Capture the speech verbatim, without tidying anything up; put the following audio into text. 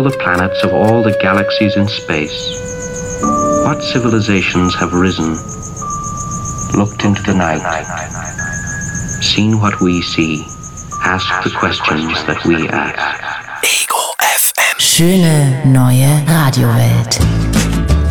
the planets of all the galaxies in space. What civilizations have risen, looked into the night, seen what we see, asked the questions that we ask. Ego F M. Schöne neue Radiowelt.